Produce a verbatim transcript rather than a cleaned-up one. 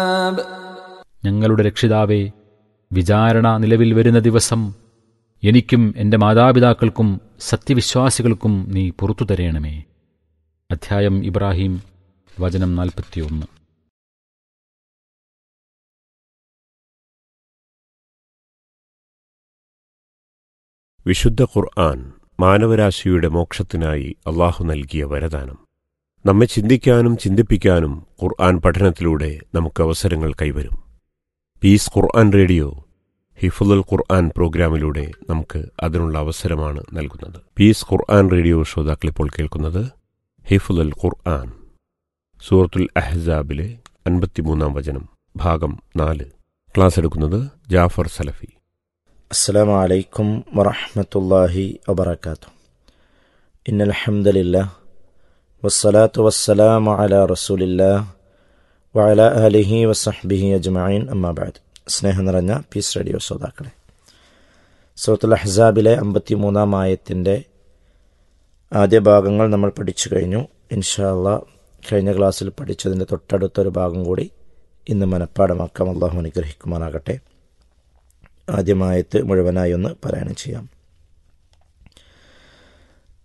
ഞങ്ങളുടെ രക്ഷിതാവേ, വിചാരണ നിലവിൽ വരുന്ന ദിവസം എനിക്കും എൻ്റെ മാതാപിതാക്കൾക്കും സത്യവിശ്വാസികൾക്കും നീ പുറത്തു തരേണമേ. അധ്യായം ഇബ്രാഹിം, വചനം നാൽപ്പത്തിയൊന്ന്. വിശുദ്ധ ഖുർആൻ മാനവരാശിയുടെ മോക്ഷത്തിനായി അള്ളാഹു നൽകിയ വരദാനം. നമ്മെ ചിന്തിക്കാനും ചിന്തിപ്പിക്കാനും ഖുർആൻ പഠനത്തിലൂടെ നമുക്ക് അവസരങ്ങൾ കൈവരും. പീസ് ഖുർആൻ റേഡിയോ ഹിഫ്ളുൽ ഖുർആൻ പ്രോഗ്രാമിലൂടെ നമുക്ക് അതിനുള്ള അവസരമാണ് നൽകുന്നത്. പീസ് ഖുർആൻ റേഡിയോ ശ്രോതാക്കളിപ്പോൾ കേൾക്കുന്നത് ഹിഫ്ളുൽ ഖുർആൻ, സൂറത്തുൽ അഹ്സാബിലെ അൻപത്തിമൂന്നാം വചനം, ഭാഗം നാല്. ക്ലാസ് എടുക്കുന്നത് ജാഫർ സലഫി. അസ്സലാമു അലൈക്കും വറഹ്മത്തുള്ളാഹി വബറകാതുഹു. ഇന്നൽ ഹംദലില്ലാഹ് വസ്സലാത്തു വസ്സലാമു അലാ റസൂലില്ലാഹ് വഅലാ ആലിഹി വസഹ്ബിഹി അജ്മഈൻ. അമ്മാ ബഅദ്. സ്നേഹം നിറഞ്ഞ പീസ് റേഡിയോ ശ്രോതാക്കളെ, സൂറത്തുൽ അഹ്സാബിലെ അമ്പത്തിമൂന്നാം ആയത്തിൻ്റെ ആദ്യ ഭാഗങ്ങൾ നമ്മൾ പഠിച്ചു കഴിഞ്ഞു. ഇൻഷാ അല്ലാഹ് കഴിഞ്ഞ ക്ലാസ്സിൽ പഠിച്ചതിൻ്റെ തൊട്ടടുത്തൊരു ഭാഗം കൂടി ഇന്ന് മനഃപ്പാടമാക്കാം. അല്ലാഹു അനുഗ്രഹിക്കുമാറാകട്ടെ. ആദ്യമായത്ത് മുഴുവനായി ഒന്ന് പാരായണം ചെയ്യാം.